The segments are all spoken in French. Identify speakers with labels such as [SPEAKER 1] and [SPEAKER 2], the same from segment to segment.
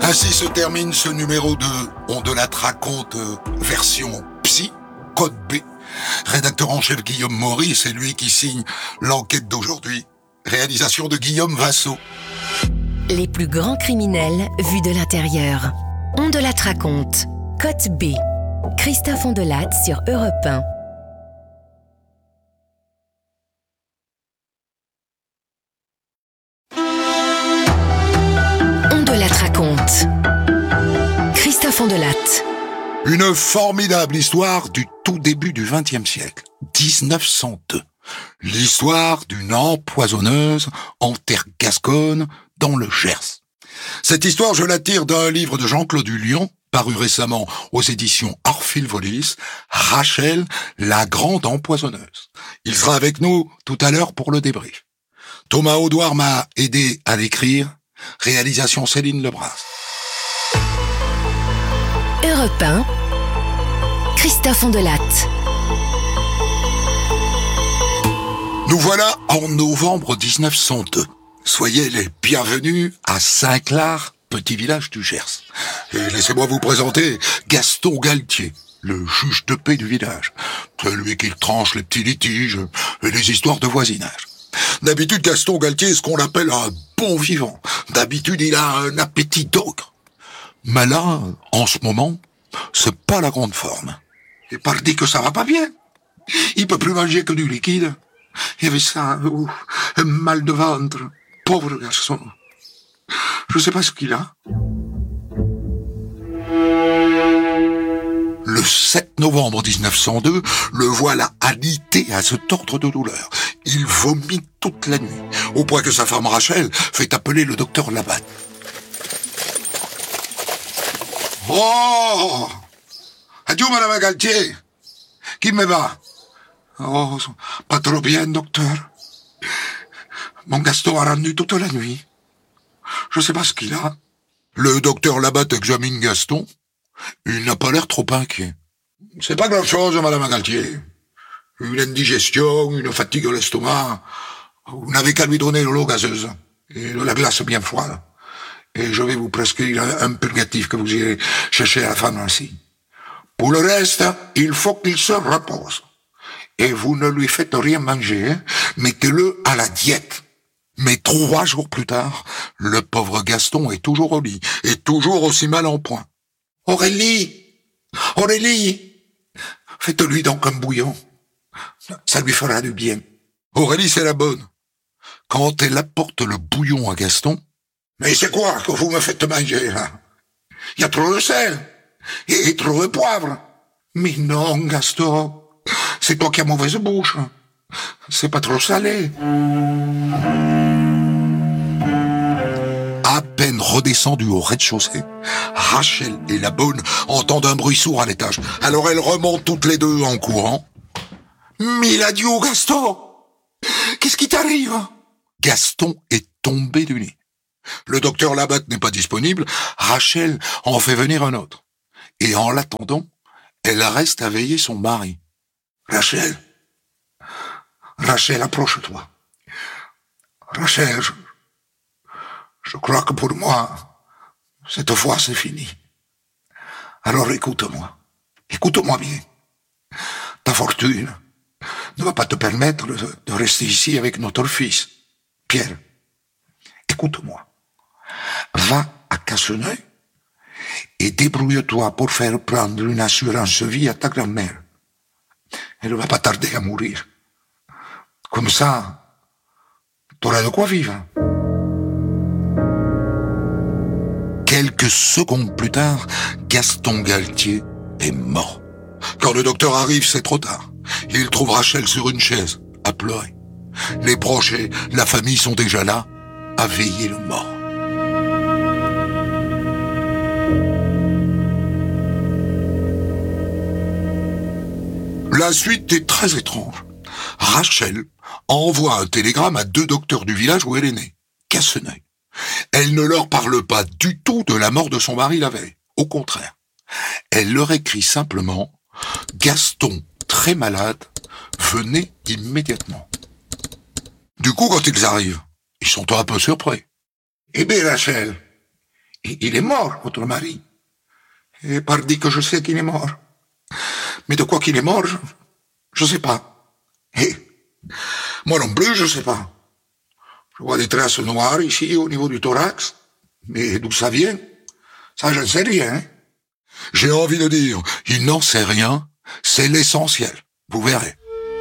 [SPEAKER 1] Ainsi se termine ce numéro de On de la raconte version psy, code B. Rédacteur en chef Guillaume Maury, c'est lui qui signe l'enquête d'aujourd'hui. Réalisation de Guillaume Vassaux.
[SPEAKER 2] Les plus grands criminels vus de l'intérieur. On de la raconte, code B. Christophe Ondelat sur Europe 1. Raconte. Christophe Ondelat.
[SPEAKER 1] Une formidable histoire du tout début du XXe siècle, 1902. L'histoire d'une empoisonneuse en terre gasconne dans le Gers. Cette histoire, je la tire d'un livre de Jean-Claude Hullion, paru récemment aux éditions Orphile-Volis, Rachel, la grande empoisonneuse. Il sera avec nous tout à l'heure pour le débrief. Thomas Audouard m'a aidé à l'écrire. Réalisation Céline Lebras.
[SPEAKER 2] Europe 1, Christophe Ondelat.
[SPEAKER 1] Nous voilà en novembre 1902. Soyez les bienvenus à Saint-Clar, petit village du Gers. Et laissez-moi vous présenter Gaston Galtier, le juge de paix du village. Celui qui tranche les petits litiges et les histoires de voisinage. D'habitude, Gaston Galtier est ce qu'on appelle un bon vivant. D'habitude, il a un appétit d'ogre. Mais là, en ce moment, c'est pas la grande forme. Et pardi que ça va pas bien. Il peut plus manger que du liquide. Il avait ça, un mal de ventre. Pauvre garçon. Je sais pas ce qu'il a. Le 7 novembre 1902, le voilà alité à se tordre de douleur. Il vomit toute la nuit, au point que sa femme Rachel fait appeler le docteur Labatte. Oh! Adieu, madame Galtier! Qui me va? Oh, pas trop bien, docteur. Mon Gaston a rendu toute la nuit. Je sais pas ce qu'il a. Le docteur Labatte examine Gaston. Il n'a pas l'air trop inquiet. C'est pas grand-chose, madame Galtier. Une indigestion, une fatigue de l'estomac. Vous n'avez qu'à lui donner de l'eau gazeuse et de la glace bien froide. Et je vais vous prescrire un purgatif que vous irez chercher à la pharmacie. Pour le reste, il faut qu'il se repose. Et vous ne lui faites rien manger, hein. Mettez-le à la diète. Mais 3 jours plus tard, le pauvre Gaston est toujours au lit, et toujours aussi mal en point. Aurélie! Faites-lui donc un bouillon. Ça lui fera du bien. Aurélie, c'est la bonne. Quand elle apporte le bouillon à Gaston, « Mais c'est quoi que vous me faites manger, là? Il y a trop de sel et trop de poivre. »« Mais non, Gaston, c'est toi qui as mauvaise bouche. C'est pas trop salé. » À peine redescendue au rez-de-chaussée, Rachel et la bonne entendent un bruit sourd à l'étage. Alors elles remontent toutes les deux en courant. « Mille adieux, Gaston! Qu'est-ce qui t'arrive ?» Gaston est tombé du lit. Le docteur Labatte n'est pas disponible, Rachel en fait venir un autre. Et en l'attendant, elle reste à veiller son mari. « Rachel, approche-toi. Rachel, je crois que pour moi, cette fois c'est fini. Alors écoute-moi bien. Ta fortune ne va pas te permettre de rester ici avec notre fils. Pierre, écoute-moi. Va à Casseneuil et débrouille-toi pour faire prendre une assurance vie à ta grand-mère. Elle ne va pas tarder à mourir. Comme ça, t'auras de quoi vivre. Quelques secondes plus tard, Gaston Galtier est mort. Quand le docteur arrive, c'est trop tard. Il trouve Rachel sur une chaise, à pleurer. Les proches et la famille sont déjà là, à veiller le mort. La suite est très étrange. Rachel envoie un télégramme à 2 docteurs du village où elle est née, Casseneuil. Elle ne leur parle pas du tout de la mort de son mari la veille. Au contraire. Elle leur écrit simplement « Gaston, très malade, venez immédiatement ». Du coup, quand ils arrivent, ils sont un peu surpris. « Eh bien, Rachel, Il est mort, votre mari. Et pardi que je sais qu'il est mort. Mais de quoi qu'il est mort, je sais pas. Et moi non plus, je sais pas. Je vois des traces noires ici, au niveau du thorax. Mais d'où ça vient? Ça, je ne sais rien. J'ai envie de dire, il n'en sait rien, c'est l'essentiel. Vous verrez.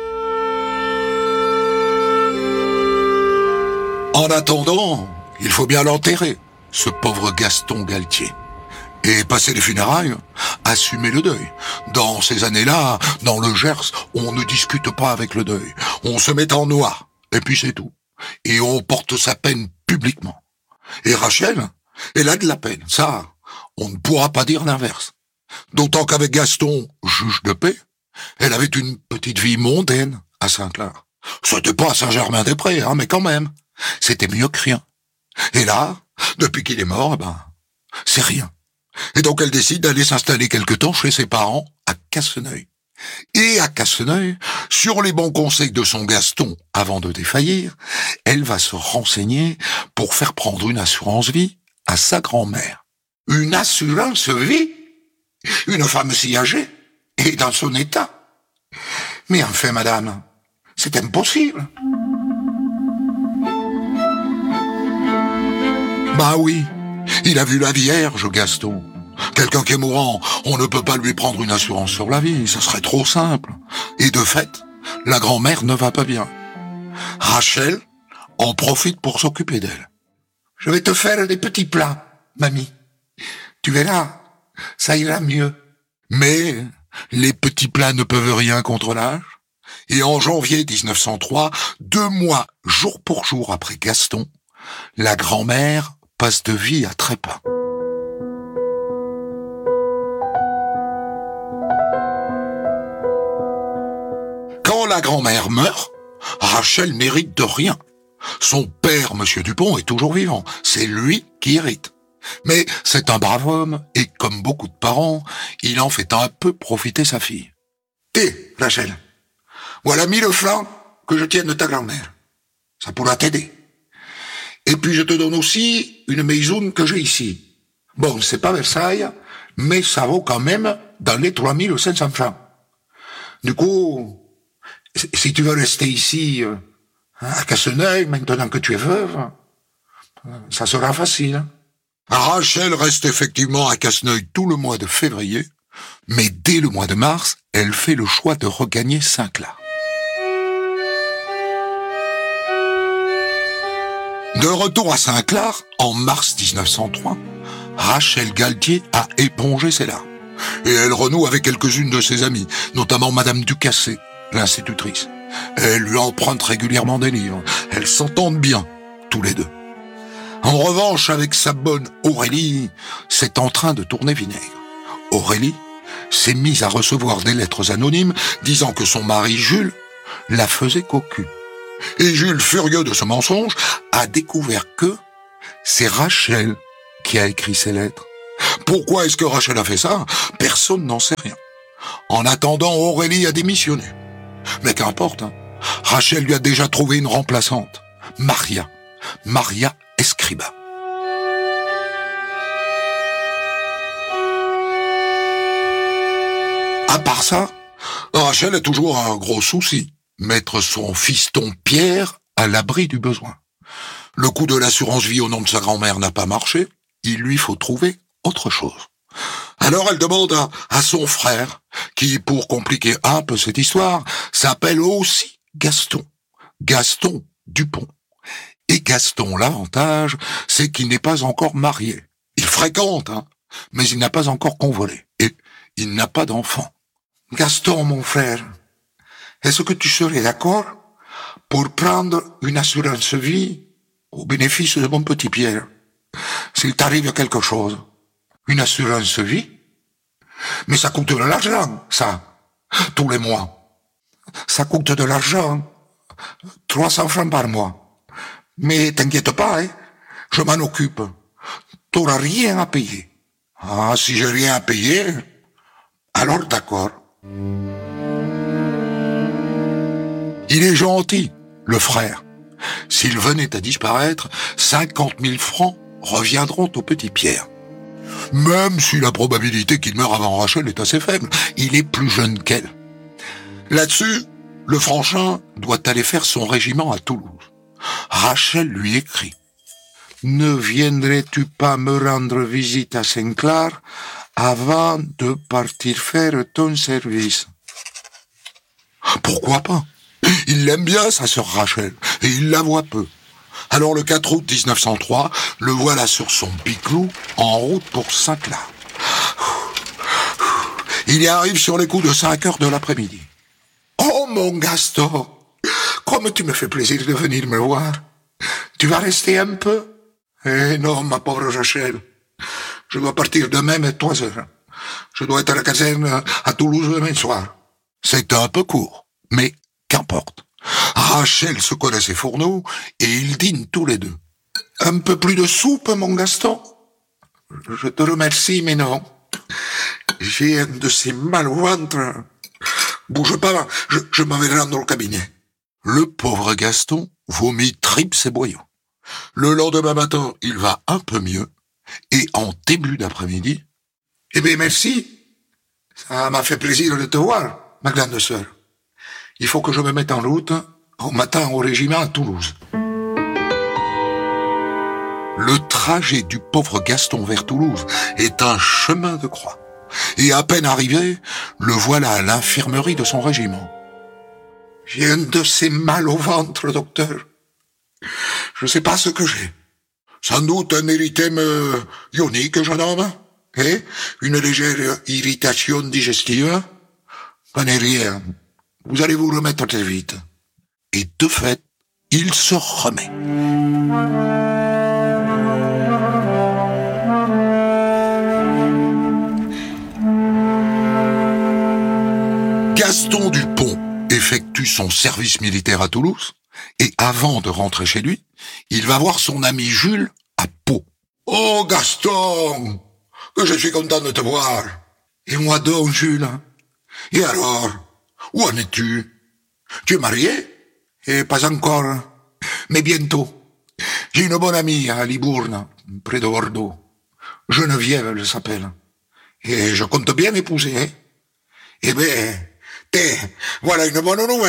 [SPEAKER 1] En attendant, il faut bien l'enterrer, ce pauvre Gaston Galtier. Et passer les funérailles, assumer le deuil. Dans ces années-là, dans le Gers, on ne discute pas avec le deuil. On se met en noir, et puis c'est tout. Et on porte sa peine publiquement. Et Rachel, elle a de la peine. Ça, on ne pourra pas dire l'inverse. D'autant qu'avec Gaston, juge de paix, elle avait une petite vie mondaine à Saint-Clar. C'était pas à Saint-Germain-des-Prés, hein, mais quand même. C'était mieux que rien. Et là, depuis qu'il est mort, c'est rien. Et donc elle décide d'aller s'installer quelque temps chez ses parents à Casseneuil. Et à Casseneuil, sur les bons conseils de son Gaston avant de défaillir, elle va se renseigner pour faire prendre une assurance vie à sa grand-mère. Une assurance vie? Une femme si âgée et dans son état? Mais enfin, madame, c'est impossible. Bah oui, il a vu la Vierge, Gaston. Quelqu'un qui est mourant, on ne peut pas lui prendre une assurance sur la vie, ça serait trop simple. Et de fait, la grand-mère ne va pas bien. Rachel en profite pour s'occuper d'elle. Je vais te faire des petits plats, mamie. Tu verras, ça ira mieux. Mais les petits plats ne peuvent rien contre l'âge. Et en janvier 1903, 2 mois jour pour jour après Gaston, la grand-mère passe de vie à trépas. Quand la grand-mère meurt, Rachel n'hérite de rien. Son père, Monsieur Dupont, est toujours vivant. C'est lui qui hérite. Mais c'est un brave homme, et comme beaucoup de parents, il en fait un peu profiter sa fille. Hé, Rachel, voilà 1000 francs que je tiens de ta grand-mère. Ça pourra t'aider. Et puis je te donne aussi une maison que j'ai ici. Bon, c'est pas Versailles, mais ça vaut quand même dans les 3500 francs. Du coup, si tu veux rester ici, à Casseneuil, maintenant que tu es veuve, ça sera facile. Rachel reste effectivement à Casseneuil tout le mois de février, mais dès le mois de mars, elle fait le choix de regagner Saint-Clar. De retour à Saint-Clar, en mars 1903, Rachel Galtier a épongé ses larmes. Et elle renoue avec quelques-unes de ses amies, notamment Madame Ducassé, l'institutrice. Elle lui emprunte régulièrement des livres. Elles s'entendent bien, tous les deux. En revanche, avec sa bonne Aurélie, c'est en train de tourner vinaigre. Aurélie s'est mise à recevoir des lettres anonymes disant que son mari Jules la faisait cocu. Et Jules, furieux de ce mensonge, a découvert que c'est Rachel qui a écrit ces lettres. Pourquoi est-ce que Rachel a fait ça? Personne n'en sait rien. En attendant, Aurélie a démissionné. Mais qu'importe, hein. Rachel lui a déjà trouvé une remplaçante. Maria Escriba. À part ça, Rachel a toujours un gros souci. Mettre son fiston Pierre à l'abri du besoin. Le coup de l'assurance vie au nom de sa grand-mère n'a pas marché. Il lui faut trouver autre chose. Alors elle demande à son frère, qui, pour compliquer un peu cette histoire, s'appelle aussi Gaston. Gaston Dupont. Et Gaston, l'avantage, c'est qu'il n'est pas encore marié. Il fréquente, mais il n'a pas encore convolé. Et il n'a pas d'enfant. Gaston, mon frère, est-ce que tu serais d'accord pour prendre une assurance vie au bénéfice de mon petit Pierre, s'il t'arrive quelque chose? Une assurance vie? Mais ça coûte de l'argent, ça, tous les mois. Ça coûte de l'argent, 300 francs par mois. Mais t'inquiète pas, je m'en occupe. T'auras rien à payer. Ah, si j'ai rien à payer, alors d'accord. Il est gentil, le frère. S'il venait à disparaître, 50 000 francs reviendront au petit Pierre. Même si la probabilité qu'il meure avant Rachel est assez faible, il est plus jeune qu'elle. Là-dessus, le Franchin doit aller faire son régiment à Toulouse. Rachel lui écrit « Ne viendrais-tu pas me rendre visite à Saint-Clar avant de partir faire ton service ?» Pourquoi pas? Il l'aime bien, sa sœur Rachel, et il la voit peu. Alors le 4 août 1903, le voilà sur son biclou, en route pour Saint-Clar. Il y arrive sur les coups de 5 heures de l'après-midi. « Oh mon Gaston, comme tu me fais plaisir de venir me voir. Tu vas rester un peu ?»« Eh non, ma pauvre Rachel. Je dois partir demain à 3 heures. Je dois être à la caserne à Toulouse demain soir. » C'est un peu court, mais qu'importe. Rachel se connaît ses fourneaux et ils dînent tous les deux. « Un peu plus de soupe, mon Gaston ?»« Je te remercie, mais non. J'ai un de ces mal au ventre. Bouge pas, je m'en vais rendre au cabinet. » Le pauvre Gaston vomit tripes et boyaux. Le lendemain matin, il va un peu mieux, et en début d'après-midi, « Eh bien, merci. Ça m'a fait plaisir de te voir, ma grande sœur. Il faut que je me mette en route au matin au régiment à Toulouse. » Le trajet du pauvre Gaston vers Toulouse est un chemin de croix. Et à peine arrivé, le voilà à l'infirmerie de son régiment. « J'ai un de ces mal au ventre, docteur. Je sais pas ce que j'ai. Sans doute un érythème ionique, jeune homme. Une légère irritation digestive. Prenez rien. Vous allez vous remettre très vite. » Et de fait, il se remet. Gaston Dupont effectue son service militaire à Toulouse et avant de rentrer chez lui, il va voir son ami Jules à Pau. « Oh Gaston, que je suis content de te voir. Et moi donc Jules. Et alors, où en es-tu? Tu es marié? Et pas encore, mais bientôt. J'ai une bonne amie à Libourne, près de Bordeaux. Geneviève, elle s'appelle. Et je compte bien l'épouser. Hein? Eh bien, voilà une bonne nouvelle. »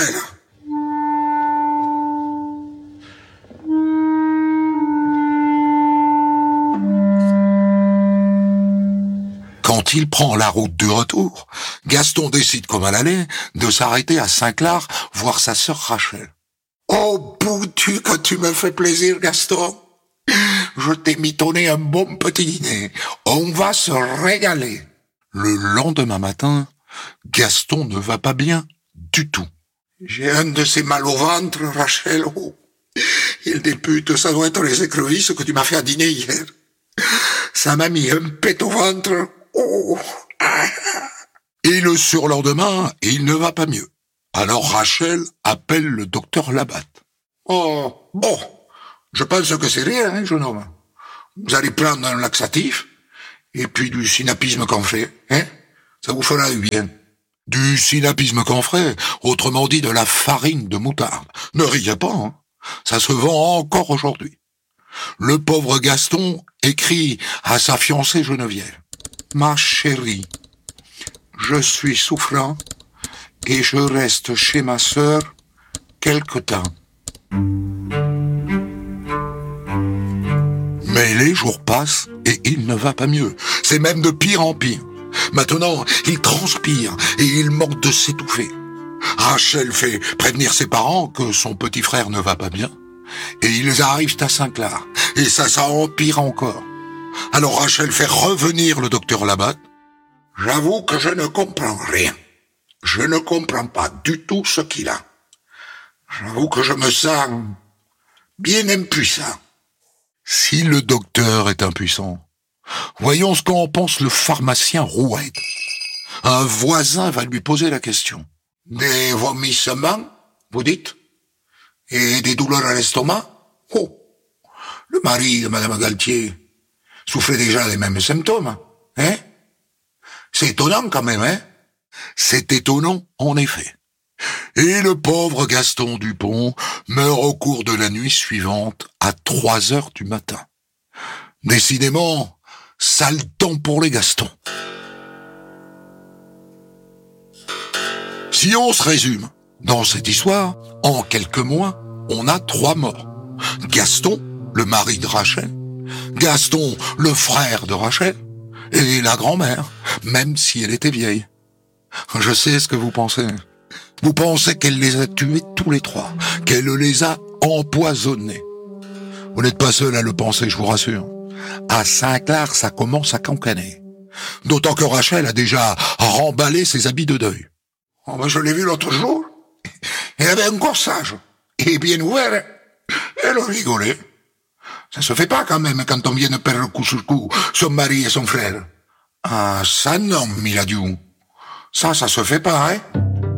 [SPEAKER 1] Quand il prend la route du retour, Gaston décide, comme à l'aller, de s'arrêter à Saint-Clar voir sa sœur Rachel. « Oh, boutu, que tu me fais plaisir, Gaston. Je t'ai mitonné un bon petit dîner. On va se régaler. » Le lendemain matin, Gaston ne va pas bien du tout. « J'ai un de ces mal au ventre, Rachel. Oh, il députe, ça doit être les écrevisses que tu m'as fait à dîner hier. Ça m'a mis un pet au ventre. Oh. » Et le surlendemain, il ne va pas mieux. Alors Rachel appelle le docteur Labatte. « Oh, bon, je pense que c'est rien, hein, jeune homme. Vous allez prendre un laxatif, et puis du synapisme camphré, hein? Ça vous fera du bien. » Du synapisme camphré, autrement dit de la farine de moutarde. Ne riez pas, hein? Ça se vend encore aujourd'hui. Le pauvre Gaston écrit à sa fiancée Geneviève. « Ma chérie, je suis souffrant et je reste chez ma sœur quelque temps. » Mais les jours passent et il ne va pas mieux. C'est même de pire en pire. Maintenant, il transpire et il manque de s'étouffer. Rachel fait prévenir ses parents que son petit frère ne va pas bien. Et ils arrivent à Saint-Clar. Et ça empire encore. Alors Rachel fait revenir le docteur Labatte. « J'avoue que je ne comprends rien. Je ne comprends pas du tout ce qu'il a. J'avoue que je me sens bien impuissant. » Si le docteur est impuissant, voyons ce qu'en pense le pharmacien Rouette. Un voisin va lui poser la question. « Des vomissements, vous dites? Et des douleurs à l'estomac? Oh, le mari de Madame Galtier souffrait déjà des mêmes symptômes, hein? C'est étonnant quand même, hein? » C'est étonnant, en effet. Et le pauvre Gaston Dupont meurt au cours de la nuit suivante à 3 heures du matin. Décidément, Sale temps pour les Gaston. Si on se résume, dans cette histoire, en quelques mois, on a 3 morts. Gaston, le mari de Rachel, Gaston, le frère de Rachel, et la grand-mère, même si elle était vieille. Je sais ce que vous pensez. Vous pensez qu'elle les a tués tous les 3, qu'elle les a empoisonnés. Vous n'êtes pas seul à le penser, je vous rassure. À Saint-Clar, ça commence à cancaner. D'autant que Rachel a déjà remballé ses habits de deuil. Oh, ben je l'ai vu l'autre jour. Elle avait un corsage. Et bien ouvert. Elle rigolait. Ça se fait pas quand même quand on vient de perdre coup sur coup son mari et son frère. Ah, ça non, Miladiou. Ça se fait pas, hein.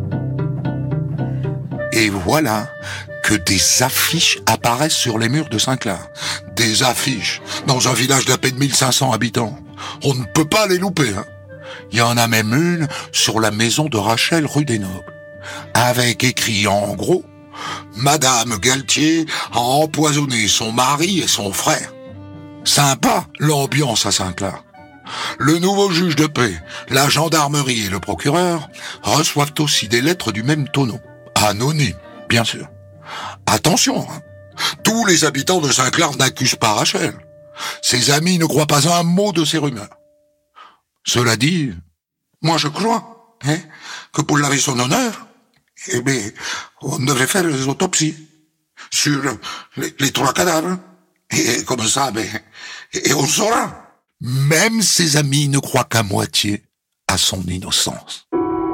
[SPEAKER 1] Et voilà que des affiches apparaissent sur les murs de Saint-Clar. Des affiches dans un village d'à peine 1500 habitants. On ne peut pas les louper, hein. Il y en a même une sur la maison de Rachel rue des Nobles, avec écrit en gros « Madame Galtier a empoisonné son mari et son frère ». Sympa l'ambiance à Saint-Clar. Le nouveau juge de paix, la gendarmerie et le procureur reçoivent aussi des lettres du même tonneau. Anonymes, bien sûr. Attention, hein. Tous les habitants de Saint-Clar n'accusent pas Rachel. Ses amis ne croient pas un mot de ces rumeurs. Cela dit, moi je crois que pour laver son honneur, on devrait faire les autopsies sur les 3 cadavres. Et comme ça, et on saura. Même ses amis ne croient qu'à moitié à son innocence.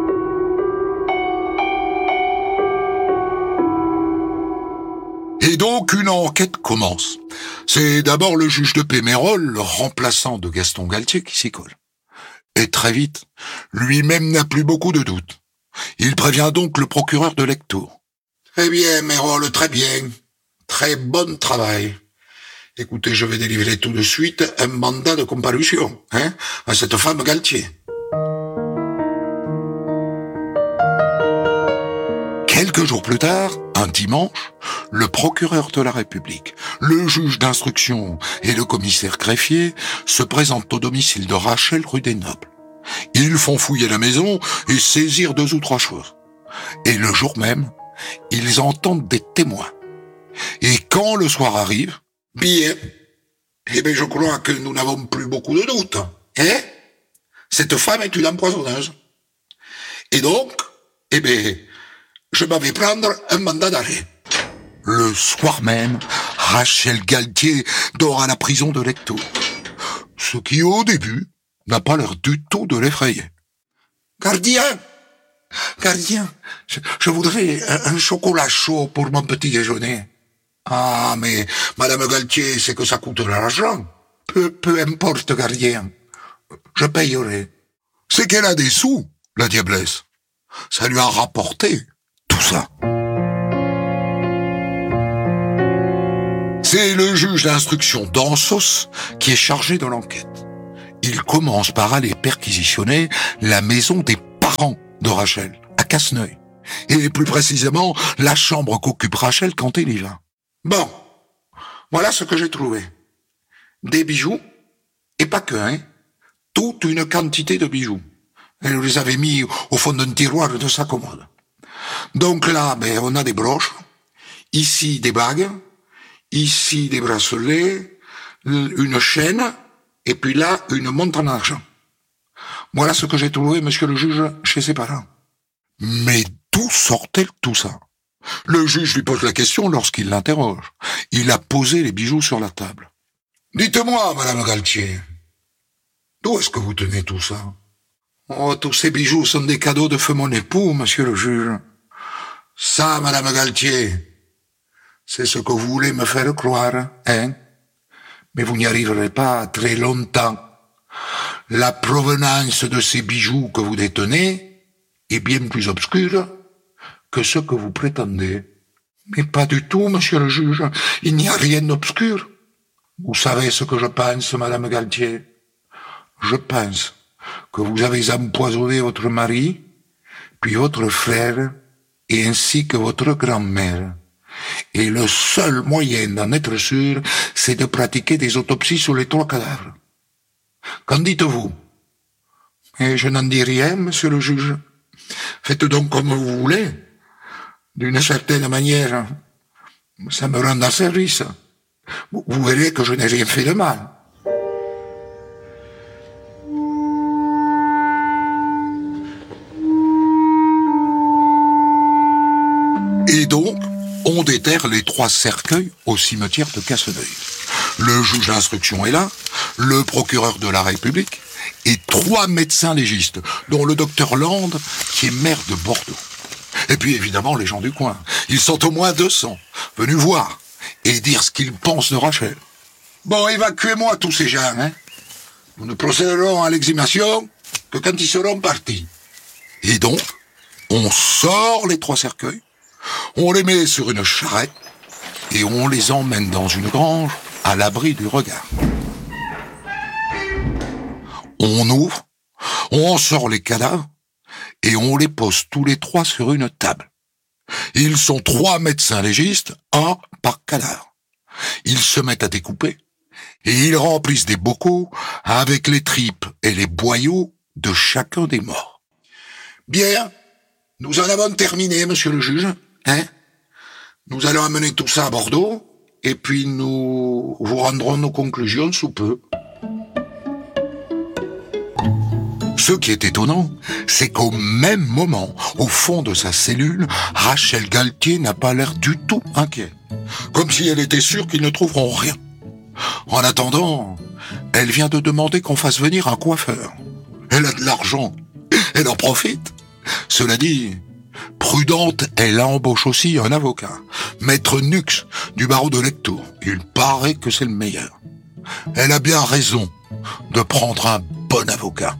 [SPEAKER 1] Et donc une enquête commence. C'est d'abord le juge de paix Mérol, le remplaçant de Gaston Galtier, qui s'y colle. Et très vite, lui-même n'a plus beaucoup de doutes. Il prévient donc le procureur de Lectoure. Très bien, Mérol, très bien. Très bon travail. Écoutez, je vais délivrer tout de suite un mandat de comparution, à cette femme Galtier. Quelques jours plus tard, un dimanche, le procureur de la République, le juge d'instruction et le commissaire greffier se présentent au domicile de Rachel rue des Nobles. Ils font fouiller la maison et saisir 2 ou 3 choses. Et le jour même, ils entendent des témoins. Et quand le soir arrive, bien, je crois que nous n'avons plus beaucoup de doutes. Cette femme est une empoisonneuse. Et donc, je m'en vais prendre un mandat d'arrêt. Le soir même, Rachel Galtier dort à la prison de Lectoure. Ce qui, au début, n'a pas l'air du tout de l'effrayer. Gardien, je voudrais un chocolat chaud pour mon petit déjeuner. Ah, mais Madame Galtier, c'est que ça coûte de l'argent. Peu importe, gardien. Je payerai. C'est qu'elle a des sous, la diablesse. Ça lui a rapporté tout ça. C'est le juge d'instruction d'Ansos qui est chargé de l'enquête. Il commence par aller perquisitionner la maison des parents de Rachel, à Casseneuil. Et plus précisément, la chambre qu'occupe Rachel quand elle y va. Bon, voilà ce que j'ai trouvé. Des bijoux, et pas que, toute une quantité de bijoux. Elle les avait mis au fond d'un tiroir de sa commode. Donc là, on a des broches, ici des bagues, ici des bracelets, une chaîne, et puis là, une montre en argent. Voilà ce que j'ai trouvé, monsieur le juge, chez ses parents. Mais d'où sortait tout ça? Le juge lui pose la question lorsqu'il l'interroge. Il a posé les bijoux sur la table. Dites-moi, Madame Galtier, d'où est-ce que vous tenez tout ça? Oh, tous ces bijoux sont des cadeaux de feu mon époux, monsieur le juge. Ça, Madame Galtier, c'est ce que vous voulez me faire croire, Mais vous n'y arriverez pas très longtemps. La provenance de ces bijoux que vous détenez est bien plus obscure que ce que vous prétendez. Mais pas du tout, monsieur le juge. Il n'y a rien d'obscur. Vous savez ce que je pense, Madame Galtier? Je pense que vous avez empoisonné votre mari, puis votre frère, et ainsi que votre grand-mère. Et le seul moyen d'en être sûr, c'est de pratiquer des autopsies sur les 3 cadavres. Qu'en dites-vous? Et je n'en dis rien, monsieur le juge. Faites donc comme vous voulez. D'une certaine manière, ça me rend service. Vous verrez que je n'ai rien fait de mal. Et donc, on déterre les 3 cercueils au cimetière de Casseneuil. Le juge d'instruction est là, le procureur de la République et 3 médecins légistes, dont le docteur Land, qui est maire de Bordeaux. Et puis évidemment les gens du coin. Ils sont au moins 200, venus voir et dire ce qu'ils pensent de Rachel. Bon, évacuez-moi tous ces gens, hein. Nous ne procéderons à l'exhumation que quand ils seront partis. Et donc, on sort les 3 cercueils, on les met sur une charrette et on les emmène dans une grange à l'abri du regard. On ouvre, on sort les cadavres et on les pose tous les 3 sur une table. Ils sont 3 médecins légistes, 1 par cadavre. Ils se mettent à découper et ils remplissent des bocaux avec les tripes et les boyaux de chacun des morts. Bien, nous en avons terminé, monsieur le juge, hein? Nous allons amener tout ça à Bordeaux et puis nous vous rendrons nos conclusions sous peu. Ce qui est étonnant, c'est qu'au même moment, au fond de sa cellule, Rachel Galtier n'a pas l'air du tout inquiète. Comme si elle était sûre qu'ils ne trouveront rien. En attendant, elle vient de demander qu'on fasse venir un coiffeur. Elle a de l'argent. Elle en profite. Cela dit, prudente, elle embauche aussi un avocat. Maître Nux, du barreau de Lectoure. Il paraît que c'est le meilleur. Elle a bien raison de prendre un bon avocat.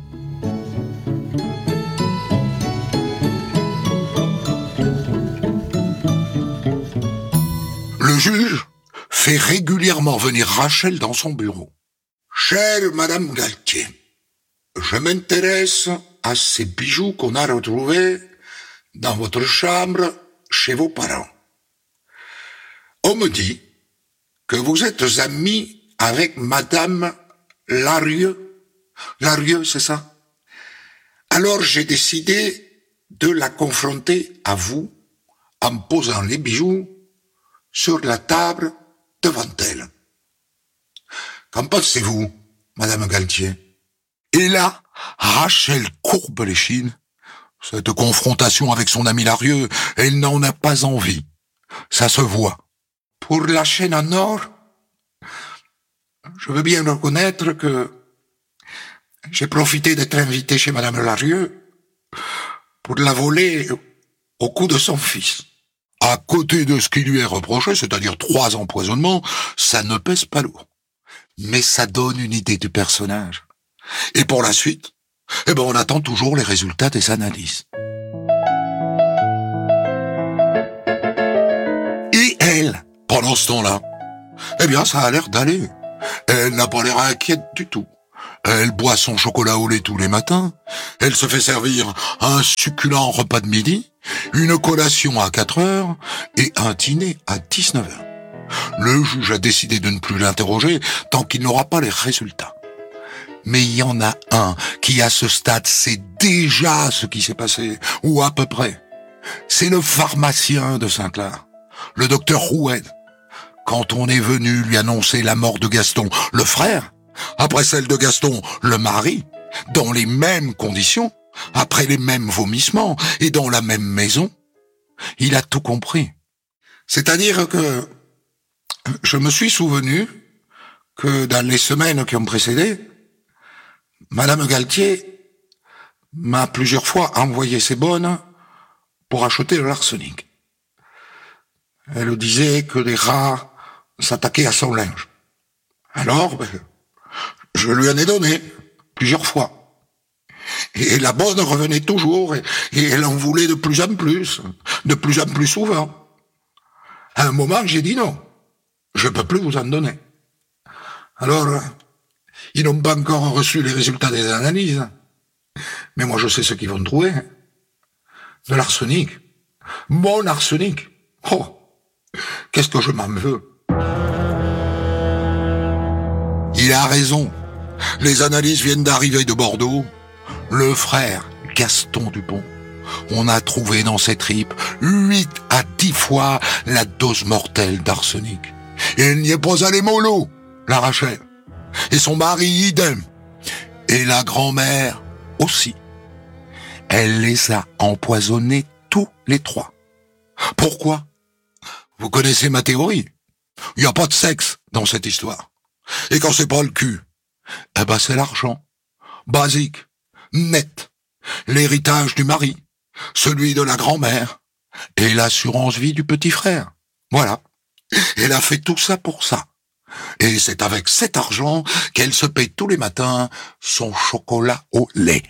[SPEAKER 1] Le juge fait régulièrement venir Rachel dans son bureau. « Chère Madame Galtier, je m'intéresse à ces bijoux qu'on a retrouvés dans votre chambre chez vos parents. On me dit que vous êtes amie avec Madame Larieux. Larieux, c'est ça? Alors j'ai décidé de la confronter à vous en posant les bijoux sur la table devant elle. Qu'en pensez-vous, Madame Galtier? » Et là, Rachel courbe l'échine. Cette confrontation avec son ami Larieux, elle n'en a pas envie. Ça se voit. Pour la chaîne en or, je veux bien reconnaître que j'ai profité d'être invité chez Madame Larieux pour la voler au cou de son fils. À côté de ce qui lui est reproché, c'est-à-dire 3 empoisonnements, ça ne pèse pas lourd. Mais ça donne une idée du personnage. Et pour la suite, on attend toujours les résultats des analyses. Et elle, pendant ce temps-là, ça a l'air d'aller. Elle n'a pas l'air inquiète du tout. Elle boit son chocolat au lait tous les matins, elle se fait servir un succulent repas de midi, une collation à 4 heures et un dîner à 19 heures. Le juge a décidé de ne plus l'interroger tant qu'il n'aura pas les résultats. Mais il y en a un qui, à ce stade, sait déjà ce qui s'est passé, ou à peu près. C'est le pharmacien de Saint-Clar, le docteur Roued. Quand on est venu lui annoncer la mort de Gaston, le frère, après celle de Gaston, le mari, dans les mêmes conditions, après les mêmes vomissements et dans la même maison, il a tout compris. C'est-à-dire que je me suis souvenu que dans les semaines qui ont précédé, Madame Galtier m'a plusieurs fois envoyé ses bonnes pour acheter de l'arsenic. Elle disait que les rats s'attaquaient à son linge. Alors, je lui en ai donné plusieurs fois. Et la bonne revenait toujours, et elle en voulait de plus en plus souvent. À un moment, j'ai dit non, je peux plus vous en donner. Alors, ils n'ont pas encore reçu les résultats des analyses, mais moi je sais ce qu'ils vont trouver. De l'arsenic. Mon arsenic. Oh, qu'est-ce que je m'en veux. Il a raison. Les analyses viennent d'arriver de Bordeaux. Le frère Gaston Dupont, on a trouvé dans ses tripes 8 à 10 fois la dose mortelle d'arsenic. Et il n'y est pas allé mollo, la Rachel. Et son mari, idem. Et la grand-mère aussi. Elle les a empoisonnés tous les 3. Pourquoi? Vous connaissez ma théorie. Il n'y a pas de sexe dans cette histoire. Et quand c'est pas le cul, eh ben c'est l'argent. Basique, net. L'héritage du mari, celui de la grand-mère et l'assurance vie du petit frère. Voilà. Elle a fait tout ça pour ça. Et c'est avec cet argent qu'elle se paye tous les matins son chocolat au lait.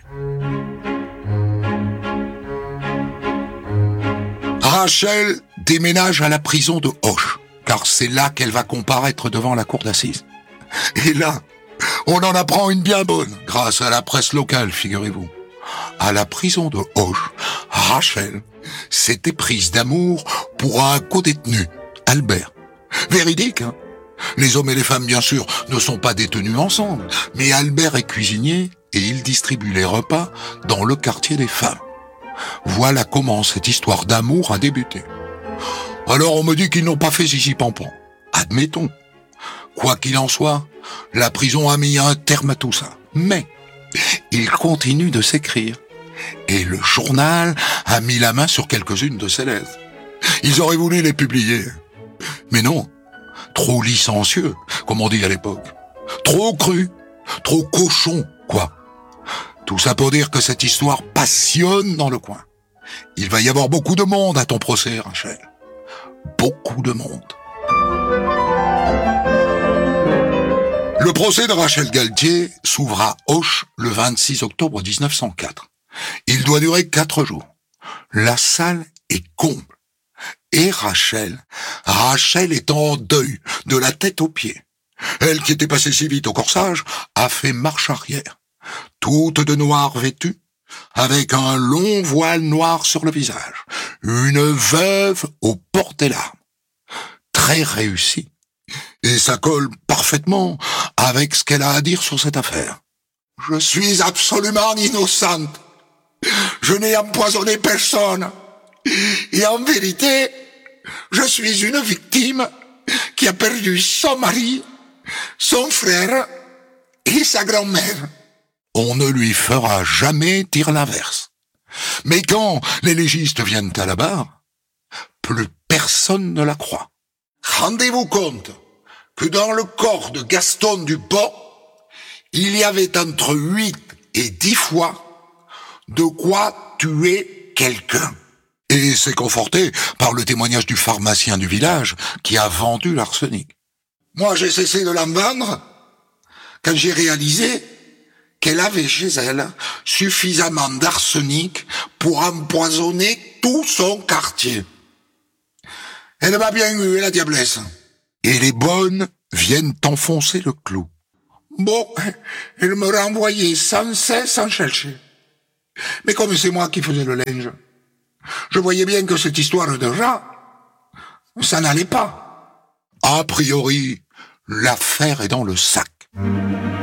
[SPEAKER 1] Rachel déménage à la prison de Auch, car c'est là qu'elle va comparaître devant la cour d'assises. Et là, on en apprend une bien bonne, grâce à la presse locale, figurez-vous. À la prison de Auch, Rachel s'était prise d'amour pour un codétenu, Albert. Véridique, hein? Les hommes et les femmes, bien sûr, ne sont pas détenus ensemble, mais Albert est cuisinier et il distribue les repas dans le quartier des femmes. Voilà comment cette histoire d'amour a débuté. Alors on me dit qu'ils n'ont pas fait zizi pampan. Admettons. Quoi qu'il en soit, la prison a mis un terme à tout ça. Mais il continue de s'écrire. Et le journal a mis la main sur quelques-unes de ses lettres. Ils auraient voulu les publier. Mais non. Trop licencieux, comme on dit à l'époque. Trop cru. Trop cochon, quoi. Tout ça pour dire que cette histoire passionne dans le coin. Il va y avoir beaucoup de monde à ton procès, Rachel. Beaucoup de monde. Le procès de Rachel Galtier s'ouvre à Auch le 26 octobre 1904. Il doit durer 4 jours. La salle est comble. Et Rachel est en deuil, de la tête aux pieds. Elle qui était passée si vite au corsage, a fait marche arrière. Toute de noir vêtue, avec un long voile noir sur le visage. Une veuve au port des larmes. Très réussie. Et ça colle parfaitement avec ce qu'elle a à dire sur cette affaire. Je suis absolument innocente. Je n'ai empoisonné personne. Et en vérité, je suis une victime qui a perdu son mari, son frère et sa grand-mère. On ne lui fera jamais dire l'inverse. Mais quand les légistes viennent à la barre, plus personne ne la croit. Rendez-vous compte que dans le corps de Gaston Dupont, il y avait entre 8 et 10 fois de quoi tuer quelqu'un. Et c'est conforté par le témoignage du pharmacien du village qui a vendu l'arsenic. Moi, j'ai cessé de l'en vendre quand j'ai réalisé qu'elle avait chez elle suffisamment d'arsenic pour empoisonner tout son quartier. Elle m'a bien eu, la diablesse. Et les bonnes viennent enfoncer le clou. Bon, elle me renvoyait sans cesse sans chercher. Mais comme c'est moi qui faisais le linge, je voyais bien que cette histoire de rat, ça n'allait pas. A priori, l'affaire est dans le sac.